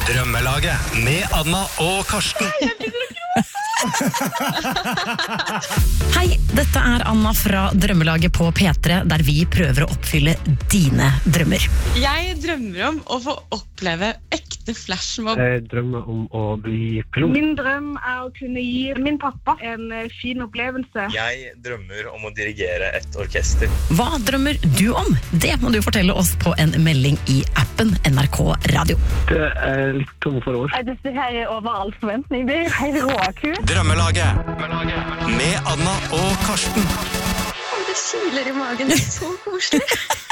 Drømmelaget med Anna og Karsten. Hei, dette er Anna fra Drømmelaget på P3, der vi prøver å oppfylle dine drømmer. Jeg drømmer om å få oppleve ekte flashmob. Jeg drømmer om å bli pilot. Min drøm er å kunne gi min pappa en fin opplevelse. Jeg drømmer om å dirigere et orkester. Hva drømmer du om? Det må du fortelle oss på en melding i appen NRK Radio. Det er litt tom for ord. Dette her er over all forventning. Det er helt råkult. Drømmelaget med Anna og Karsten. Det kiler i magen, det er så koselig.